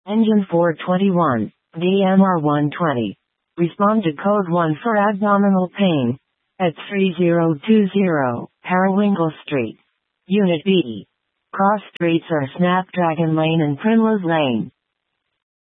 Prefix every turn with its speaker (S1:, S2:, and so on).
S1: Engine 421, DMR120. Respond to code 1 for abdominal pain. At 3020, Periwinkle Street. Unit B. Cross streets are Snapdragon Lane and Primrose Lane.